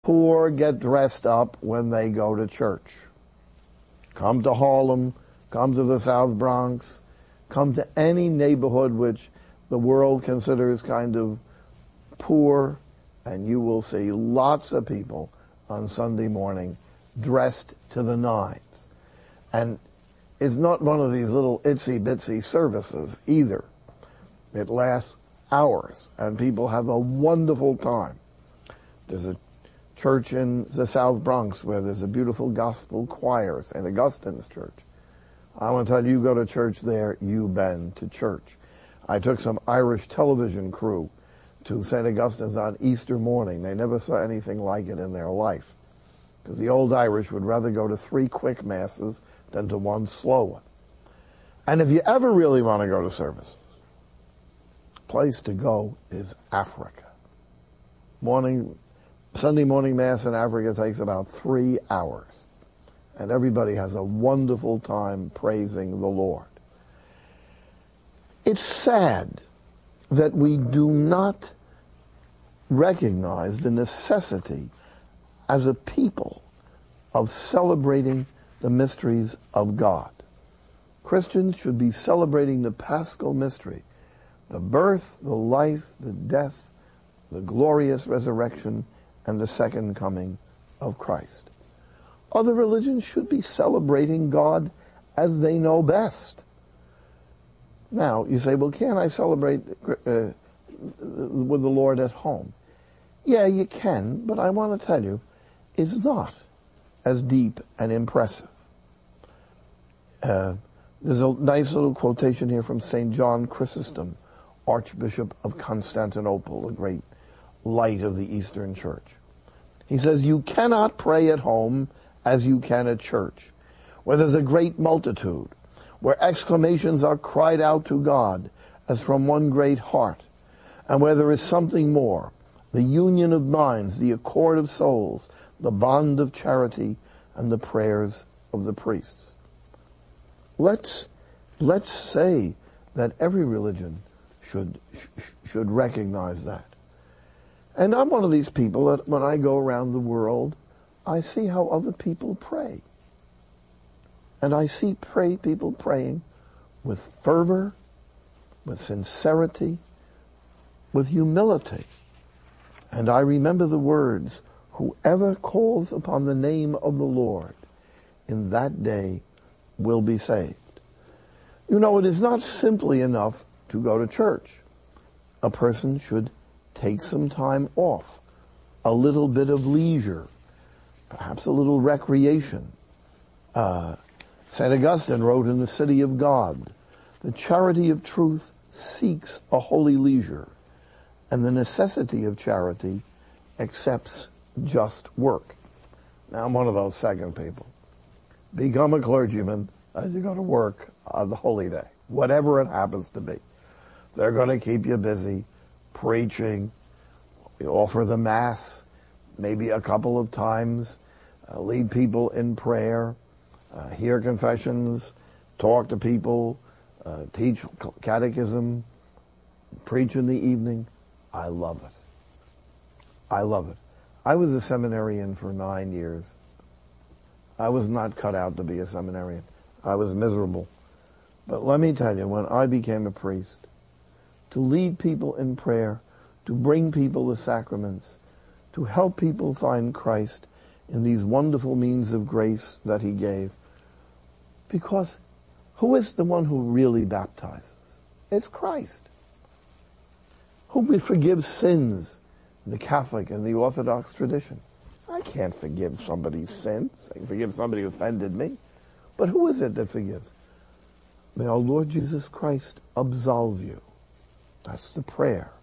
Poor get dressed up when they go to church. Come to Harlem, come to the South Bronx, come to any neighborhood which the world considers kind of poor, and you will see lots of people on Sunday morning dressed to the nines. And it's not one of these little itsy-bitsy services either. It lasts hours, and people have a wonderful time. There's a church in the South Bronx where there's a beautiful gospel choir, St. Augustine's Church. I want to tell you, go to church there, you've been to church. I took some Irish television crew to St. Augustine's on Easter morning. They never saw anything like it in their life, because the old Irish would rather go to 3 quick masses than to 1 slow one. And if you ever really want to go to services, the place to go is Africa. Sunday morning Mass in Africa takes about 3 hours. And everybody has a wonderful time praising the Lord. It's sad that we do not recognize the necessity as a people of celebrating the mysteries of God. Christians should be celebrating the Paschal mystery, the birth, the life, the death, the glorious resurrection, and the second coming of Christ. Other religions should be celebrating God as they know best. Now, you say, well, can't I celebrate with the Lord at home? Yeah, you can, but I want to tell you, it's not as deep and impressive. There's a nice little quotation here from St. John Chrysostom, Archbishop of Constantinople, a great light of the Eastern Church. He says, you cannot pray at home as you can at church, where there's a great multitude, where exclamations are cried out to God as from one great heart, and where there is something more, the union of minds, the accord of souls, the bond of charity, and the prayers of the priests. Let's say that every religion should recognize that. And I'm one of these people that when I go around the world, I see how other people pray. And I see people praying with fervor, with sincerity, with humility. And I remember the words, whoever calls upon the name of the Lord in that day will be saved. You know, it is not simply enough to go to church. A person should take some time off, a little bit of leisure, perhaps a little recreation. St. Augustine wrote in The City of God, the charity of truth seeks a holy leisure, and the necessity of charity accepts just work. Now, I'm one of those second people. Become a clergyman and you go to work on the holy day, whatever it happens to be. They're going to keep you busy preaching. We offer the Mass maybe a couple of times, lead people in prayer, hear confessions, talk to people, teach catechism, preach in the evening. I love it. I love it. I was a seminarian for 9 years. I was not cut out to be a seminarian. I was miserable. But let me tell you, when I became a priest, to lead people in prayer, to bring people the sacraments, to help people find Christ in these wonderful means of grace that he gave. Because who is the one who really baptizes? It's Christ. Who forgives sins in the Catholic and the Orthodox tradition? I can't forgive somebody's sins. I can forgive somebody who offended me. But who is it that forgives? May our Lord Jesus Christ absolve you. That's the prayer.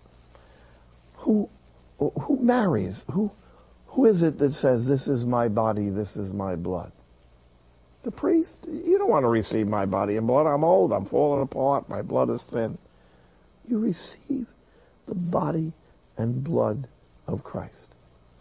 Who marries? Who is it that says, this is my body, this is my blood? The priest. You don't want to receive my body and blood. I'm old, I'm falling apart, my blood is thin. You receive the body and blood of Christ.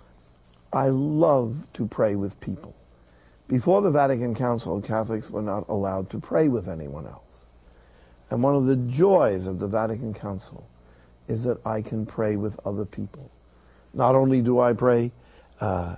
I love to pray with people. Before the Vatican Council, Catholics were not allowed to pray with anyone else. And one of the joys of the Vatican Council is that I can pray with other people. Not only do I pray